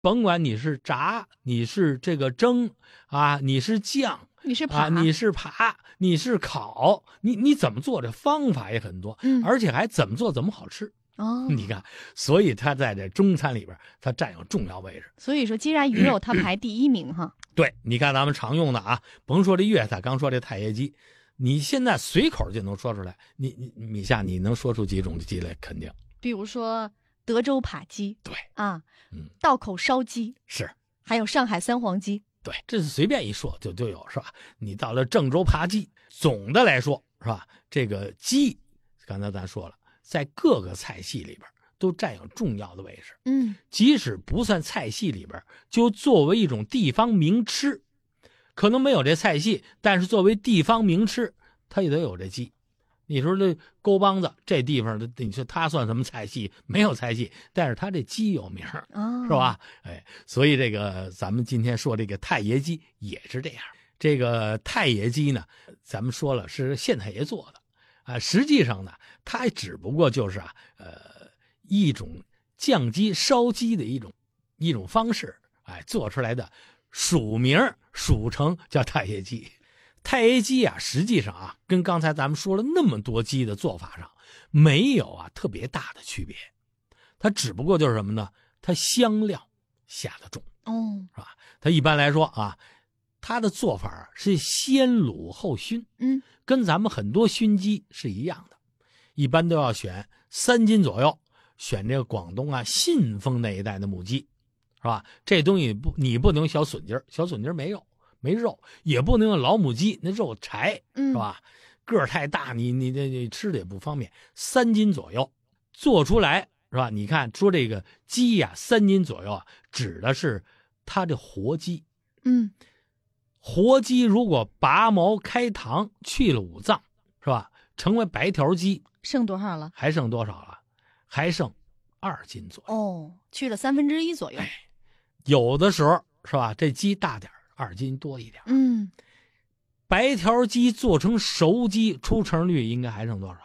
甭管你是炸，你是这个蒸啊，你是酱， 你是扒， 你是扒，你是烤，你怎么做，这方法也很多，而且还怎么做怎么好吃。你看，所以它在这中餐里边，它占有重要位置。 所以说，鸡鸭鱼肉它排第一名哈。 对，你看咱们常用的啊，甭说这粤菜，刚说这太爷鸡，你现在随口就能说出来。米夏，你能说出几种鸡来？肯定。 比如说德州扒鸡， 对啊，道口烧鸡是， 还有上海三黄鸡。 对，这是随便一说就有是吧？你到了郑州扒鸡，总的来说是吧？这个鸡，刚才咱说了，在各个菜系里边都占有重要的位置。即使不算菜系里边，就作为一种地方名吃，可能没有这菜系，但是作为地方名吃，它也得有这鸡。你说这沟帮子这地方，你说它算什么菜系？没有菜系，但是它这鸡有名，是吧？所以这个咱们今天说这个太爷鸡也是这样。这个太爷鸡呢，咱们说了是县太爷做的实际上呢，它只不过就是一种酱鸡烧鸡的一种方式，做出来的属名属成叫太爷鸡。太爷鸡实际上跟刚才咱们说了那么多鸡的做法上没有特别大的区别，它只不过就是什么呢？它香料下的重是吧？它一般来说它的做法是先卤后熏，跟咱们很多熏鸡是一样的，一般都要选3斤左右，选这个广东信丰那一带的母鸡，是吧？这东西你不能小笋筋，小笋筋没肉，也不能用老母鸡，那肉柴，是吧？个儿太大，你吃的也不方便。3斤左右做出来，是吧？你看说这个鸡3斤左右指的是它的活鸡。活鸡如果拔毛开膛去了五脏，是吧？成为白条鸡， 剩多少了？ 还剩多少了？还剩2斤左右。 去了1/3左右。 有的时候是吧？这鸡大点2斤多一点。白条鸡做成熟鸡，出成率应该还剩多少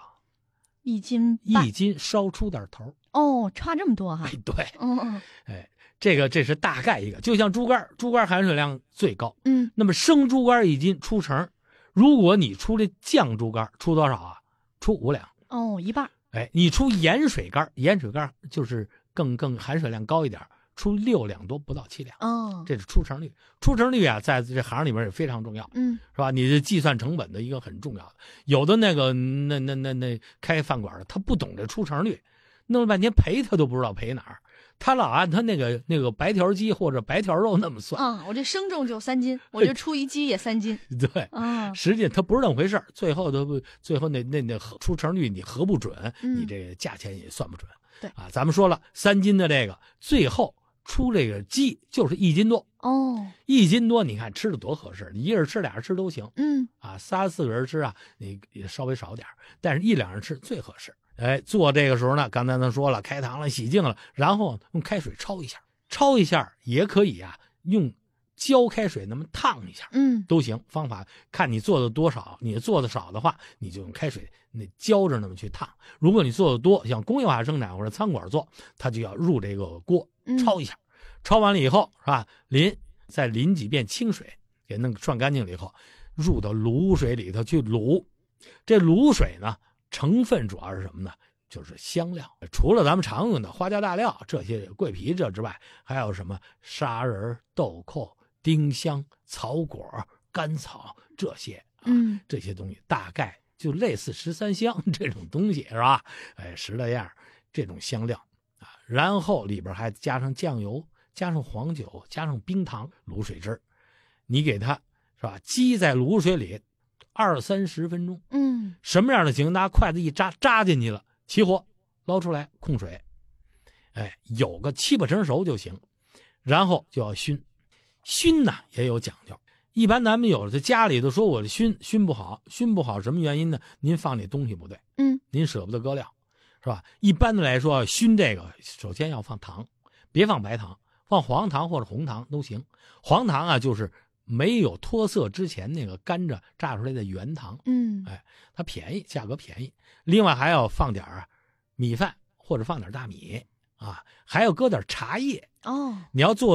？1斤半。 1斤稍出点头。 差这么多哈。 对。这是大概一个，就像猪肝含水量最高。那么生猪肝1斤出成，如果你出这酱猪肝出多少出5两。 一半。 你出盐水肝就是更含水量高一点，出6两多，不到7两。这是出成率。出成率在这行里面也非常重要。是吧？你这计算成本的一个很重要的。有的那开饭馆的，他不懂这出成率，弄了半天赔他都不知道赔哪儿。他老按他那个白条鸡或者白条肉那么算。 我这生重就3斤，我就出一鸡也3斤。 对。实际他不是那么回事，最后那出成率你核不准，你这个价钱也算不准。 对咱们说了3斤的这个，最后出这个鸡就是1斤多。1斤多，你看吃的多合适，一个人吃俩人吃都行。3、4个人吃你也稍微少点，但是1、2人吃最合适。做这个时候呢，刚才咱说了，开膛了，洗净了，然后用开水焯一下也可以用浇开水那么烫一下，都行。方法看你做的多少，你做的少的话，你就用开水那浇着那么去烫。如果你做的多，像工业化生产或者餐馆做，它就要入这个锅焯一下，焯完了以后是吧？再淋几遍清水，给弄涮干净了以后，入到卤水里头去卤。这卤水呢，成分主要是什么呢？就是香料。除了咱们常用的花椒、大料这些桂皮这之外，还有什么砂仁、豆蔻、丁香、草果、甘草这些这些东西大概就类似13香这种东西，是吧？10来样这种香料然后里边还加上酱油，加上黄酒，加上冰糖，卤水汁，你给它是吧？鸡在卤水里20-30分钟。什么样的情？拿筷子一扎进去了，起火，捞出来，控水。有个7、8成熟就行。然后就要熏。熏呢也有讲究。一般咱们有的家里头说我的熏不好什么原因呢？您放那东西不对。您舍不得搁料，是吧？一般的来说，熏这个首先要放糖，别放白糖，放黄糖或者红糖都行。黄糖就是没有脱色之前那个干着榨出来的原糖。它便宜，价格便宜。另外还要放点米饭或者放点大米， 啊，还要搁点茶叶。 哦， 你要做